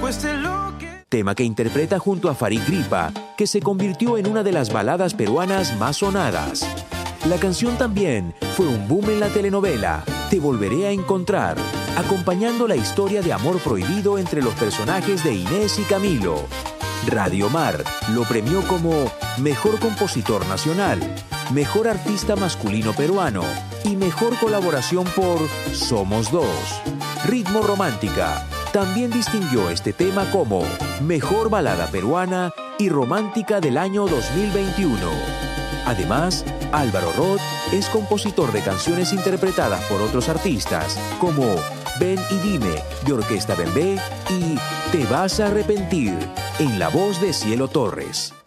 cueste lo que... Tema que interpreta junto a Farid Gripa, que se convirtió en una de las baladas peruanas más sonadas. La canción también fue un boom en la telenovela Te Volveré a Encontrar, acompañando la historia de amor prohibido entre los personajes de Inés y Camilo. Radio Mar lo premió como Mejor Compositor Nacional, Mejor Artista Masculino Peruano y Mejor Colaboración por Somos Dos. Ritmo Romántica también distinguió este tema como Mejor Balada Peruana y Romántica del año 2021. Además, Álvaro Roth es compositor de canciones interpretadas por otros artistas como Ven y Dime de Orquesta Bembé y Te Vas a Arrepentir en la voz de Cielo Torres.